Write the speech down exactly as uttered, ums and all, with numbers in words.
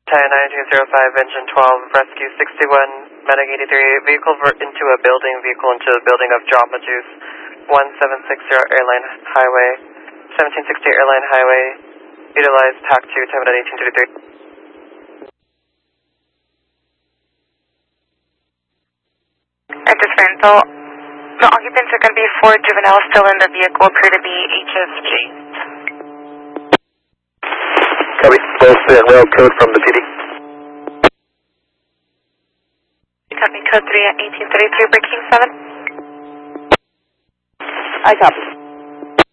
nineteen oh five, engine twelve, rescue sixty-one, medic eighty-three, vehicle into a building, vehicle into a building of Jamba Juice, one seven six zero Airline Highway, seventeen sixty Airline Highway, utilize P A C two, time at eighteen thirty-three. At this rental, the occupants are going to be four juveniles still in the vehicle, appear to be H S G. Copy, both and rail code from the P D. Copy, code three at eighteen thirty-three, breaking seven. I copy.